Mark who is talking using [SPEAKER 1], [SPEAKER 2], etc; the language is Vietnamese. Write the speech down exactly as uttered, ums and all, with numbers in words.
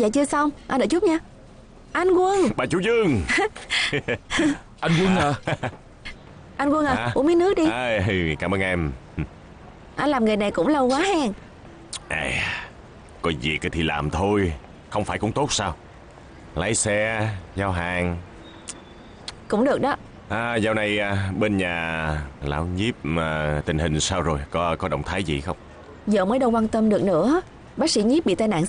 [SPEAKER 1] Dạ chưa xong, à, đợi chút nha. Anh Quân.
[SPEAKER 2] Bà chủ Dương.
[SPEAKER 3] Anh Quân à.
[SPEAKER 1] Anh Quân à,
[SPEAKER 2] à?
[SPEAKER 1] uống miếng nước đi.
[SPEAKER 2] À, cảm ơn em.
[SPEAKER 1] Anh làm nghề này cũng lâu quá hen.
[SPEAKER 2] À, có việc thì làm thôi, không phải cũng tốt sao? Lái xe, giao hàng.
[SPEAKER 1] Cũng được đó.
[SPEAKER 2] À, dạo này à, bên nhà lão Nhiếp mà tình hình sao rồi? Có có động thái gì không?
[SPEAKER 1] Giờ mới đâu quan tâm được nữa. Bác sĩ Nhiếp bị tai nạn